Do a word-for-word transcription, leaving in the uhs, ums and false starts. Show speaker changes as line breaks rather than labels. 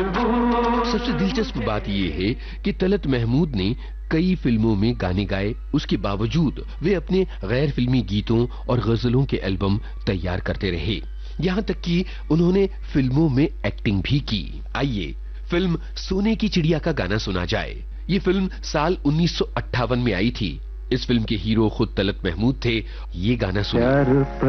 सबसे दिलचस्प बात यह है कि तलत महमूद ने कई फिल्मों में गाने गाए, उसके बावजूद वे अपने गैर फिल्मी गीतों और गजलों के एल्बम तैयार करते रहे। यहाँ तक कि उन्होंने फिल्मों में एक्टिंग भी की। आइए फिल्म सोने की चिड़िया का गाना सुना जाए। ये फिल्म साल उन्नीस सौ अट्ठावन में आई थी। इस फिल्म के हीरो खुद तलत महमूद थे। ये गाना सुनिए।